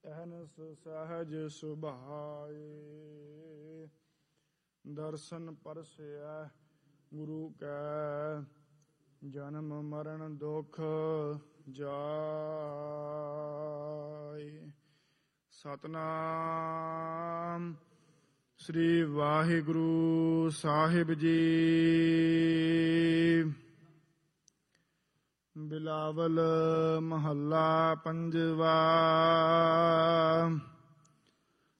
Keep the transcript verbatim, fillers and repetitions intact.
ਅਹਨਸ ਸਹਜ ਸੁਭਾਏ। ਦਰਸ਼ਨ ਪਰਸੈ ਗੁਰੂ ਕੈ ਜਨਮ ਮਰਨ ਦੁਖ ਜਾਏ। ਸਤਨਾਮ ਸ੍ਰੀ ਵਾਹਿਗੁਰੂ ਸਾਹਿਬ ਜੀ। ਬਿਲਾਵਲ ਮਹੱਲਾ ਪੰਜਵਾ।